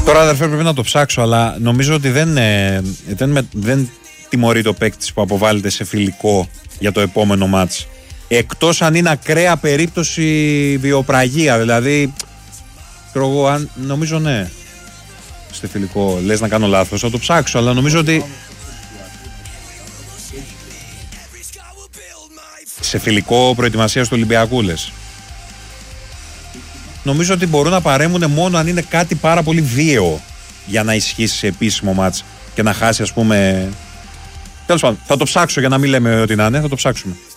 Τώρα αδερφέ πρέπει να το ψάξω, αλλά νομίζω ότι δεν τιμωρεί το παίκτη που αποβάλλεται σε φιλικό για το επόμενο μάτς. Εκτός αν είναι ακραία περίπτωση βιοπραγία, δηλαδή νομίζω ναι. Σε φιλικό, λες να κάνω λάθος, θα το ψάξω, αλλά νομίζω ότι σε φιλικό προετοιμασία του Ολυμπιακού λες. Νομίζω ότι μπορούν να παρέμβουν μόνο αν είναι κάτι πάρα πολύ βίαιο για να ισχύσει σε επίσημο μάτς και να χάσει, ας πούμε. Τέλος πάντων, θα το ψάξω για να μην λέμε ότι να είναι, θα το ψάξουμε.